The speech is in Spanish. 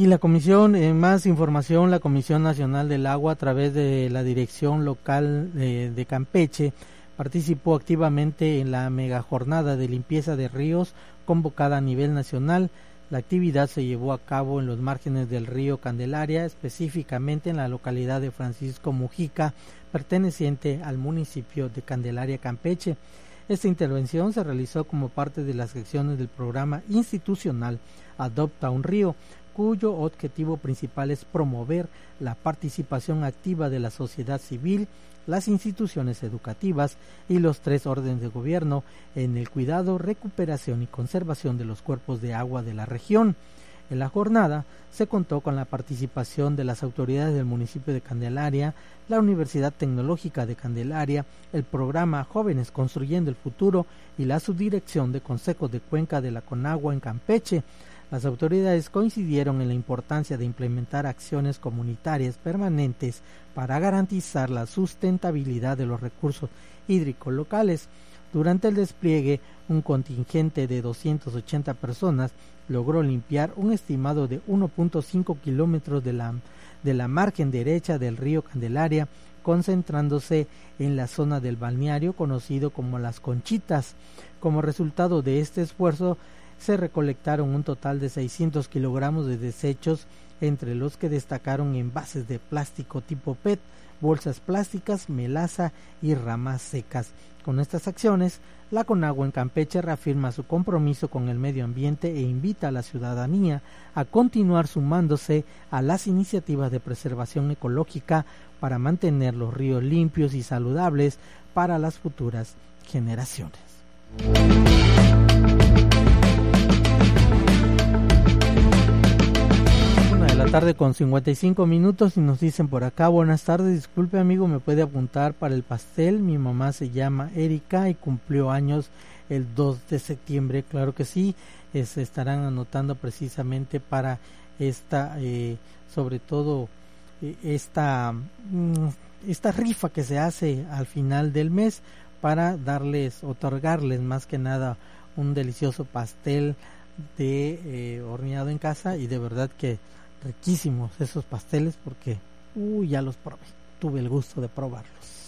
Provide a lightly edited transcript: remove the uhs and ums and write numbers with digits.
Y la comisión, en más información, la Comisión Nacional del Agua, a través de la Dirección Local de Campeche, participó activamente en la megajornada de limpieza de ríos convocada a nivel nacional. La actividad se llevó a cabo en los márgenes del río Candelaria, específicamente en la localidad de Francisco Mujica, perteneciente al municipio de Candelaria, Campeche. Esta intervención se realizó como parte de las acciones del programa institucional Adopta un Río, cuyo objetivo principal es promover la participación activa de la sociedad civil, las instituciones educativas y los 3 órdenes de gobierno en el cuidado, recuperación y conservación de los cuerpos de agua de la región. En la jornada se contó con la participación de las autoridades del municipio de Candelaria, la Universidad Tecnológica de Candelaria, el programa Jóvenes Construyendo el Futuro y la subdirección de consejos de cuenca de la Conagua en Campeche. Las autoridades coincidieron en la importancia de implementar acciones comunitarias permanentes para garantizar la sustentabilidad de los recursos hídricos locales. Durante el despliegue, un contingente de 280 personas logró limpiar un estimado de 1.5 kilómetros de la margen derecha del río Candelaria, concentrándose en la zona del balneario conocido como Las Conchitas. Como resultado de este esfuerzo, se recolectaron un total de 600 kilogramos de desechos, entre los que destacaron envases de plástico tipo PET, bolsas plásticas, melaza y ramas secas. Con estas acciones, la Conagua en Campeche reafirma su compromiso con el medio ambiente e invita a la ciudadanía a continuar sumándose a las iniciativas de preservación ecológica para mantener los ríos limpios y saludables para las futuras generaciones. Tarde con 55 minutos y nos dicen por acá: buenas tardes, disculpe amigo, me puede apuntar para el pastel, mi mamá se llama Erika y cumplió años el 2 de septiembre, claro que sí, se estarán anotando precisamente para esta, sobre todo esta rifa que se hace al final del mes para otorgarles más que nada un delicioso pastel de horneado en casa, y de verdad que riquísimos esos pasteles porque ya los probé, tuve el gusto de probarlos.